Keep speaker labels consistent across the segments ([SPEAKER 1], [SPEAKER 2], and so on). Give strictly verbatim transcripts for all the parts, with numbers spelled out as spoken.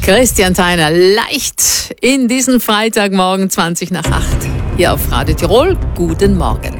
[SPEAKER 1] Christian Theiner, leicht in diesen Freitagmorgen zwanzig nach acht. Hier auf Radio Tirol, guten Morgen.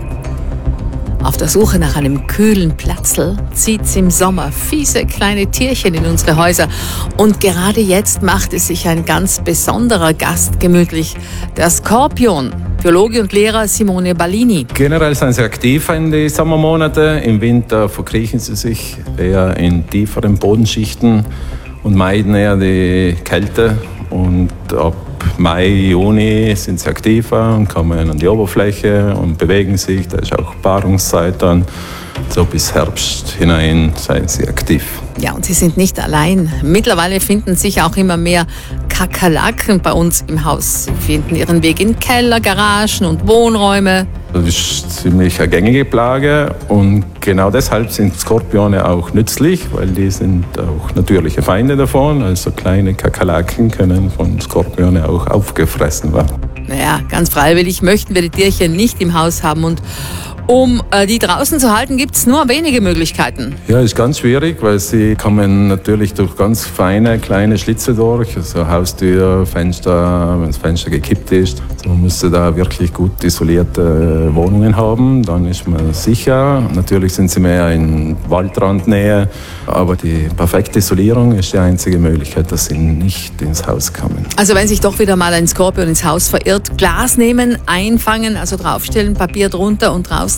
[SPEAKER 1] Auf der Suche nach einem kühlen Platzl zieht's im Sommer fiese kleine Tierchen in unsere Häuser. Und gerade jetzt macht es sich ein ganz besonderer Gast gemütlich, der Skorpion. Biologe und Lehrer Simone Ballini.
[SPEAKER 2] Generell sind sie aktiv in den Sommermonaten. Im Winter verkriechen sie sich eher in tieferen Bodenschichten und meiden eher die Kälte. Und ab Mai, Juni sind sie aktiver und kommen an die Oberfläche und bewegen sich. Da ist auch Paarungszeit dann. So bis Herbst hinein seien sie aktiv.
[SPEAKER 1] Ja, und sie sind nicht allein. Mittlerweile finden sich auch immer mehr Kakerlaken bei uns im Haus. Sie finden ihren Weg in Keller, Garagen und Wohnräume.
[SPEAKER 2] Das ist ziemlich eine gängige Plage und genau deshalb sind Skorpione auch nützlich, weil die sind auch natürliche Feinde davon. Also kleine Kakerlaken können von Skorpione auch aufgefressen werden.
[SPEAKER 1] Naja, ganz freiwillig möchten wir die Tierchen nicht im Haus haben und um äh, die draußen zu halten, gibt es nur wenige Möglichkeiten.
[SPEAKER 2] Ja, ist ganz schwierig, weil sie kommen natürlich durch ganz feine, kleine Schlitze durch. Also Haustür, Fenster, wenn das Fenster gekippt ist. Also man muss da wirklich gut isolierte Wohnungen haben, dann ist man sicher. Natürlich sind sie mehr in Waldrandnähe, aber die perfekte Isolierung ist die einzige Möglichkeit, dass sie nicht ins Haus kommen.
[SPEAKER 1] Also wenn sich doch wieder mal ein Skorpion ins Haus verirrt, Glas nehmen, einfangen, also draufstellen, Papier drunter und raustragen.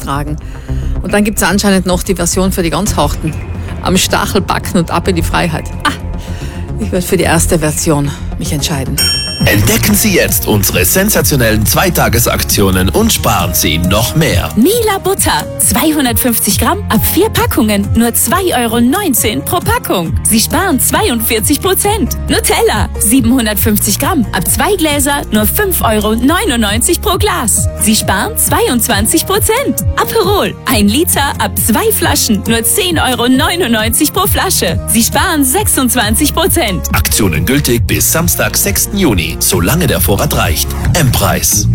[SPEAKER 1] Und dann gibt es anscheinend noch die Version für die ganz Harten. Am Stachel backen und ab in die Freiheit. Ah, ich werde für die erste Version mich entscheiden.
[SPEAKER 3] Entdecken Sie jetzt unsere sensationellen Zweitagesaktionen und sparen Sie noch mehr.
[SPEAKER 4] Mila Butter, zweihundertfünfzig Gramm ab vier Packungen, nur zwei Euro neunzehn pro Packung. Sie sparen zweiundvierzig Prozent. Nutella, siebenhundertfünfzig Gramm ab zwei Gläser, nur fünf Euro neunundneunzig pro Glas. Sie sparen zweiundzwanzig Prozent. Aperol, ein Liter ab zwei Flaschen, nur zehn Euro neunundneunzig pro Flasche. Sie sparen sechsundzwanzig Prozent.
[SPEAKER 3] Aktionen gültig bis Samstag, sechsten Juni. Solange der Vorrat reicht. M-Preis.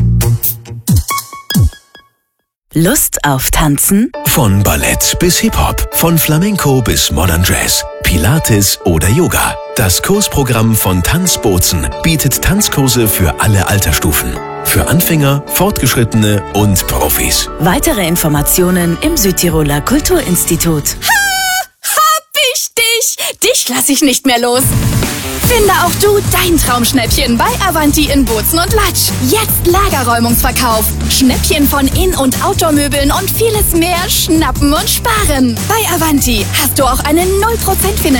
[SPEAKER 4] Lust auf Tanzen?
[SPEAKER 5] Von Ballett bis Hip-Hop, von Flamenco bis Modern Jazz, Pilates oder Yoga. Das Kursprogramm von Tanzbozen bietet Tanzkurse für alle Altersstufen. Für Anfänger, Fortgeschrittene und Profis.
[SPEAKER 4] Weitere Informationen im Südtiroler Kulturinstitut.
[SPEAKER 6] Ha! Hab ich dich! Dich lass ich nicht mehr los. Finde auch du dein Traumschnäppchen bei Avanti in Bozen und Latsch. Jetzt Lagerräumungsverkauf. Schnäppchen von In- und Outdoor-Möbeln und vieles mehr schnappen und sparen. Bei Avanti hast du auch eine null Prozent Finanzierung